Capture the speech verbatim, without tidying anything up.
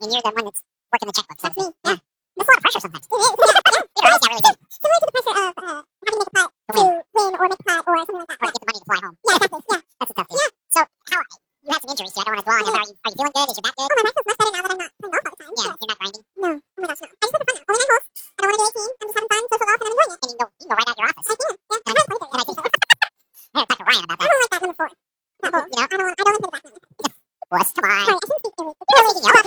and you're the one that's working the checkbook. That's me. Yeah. That's a lot of pressure sometimes. It is.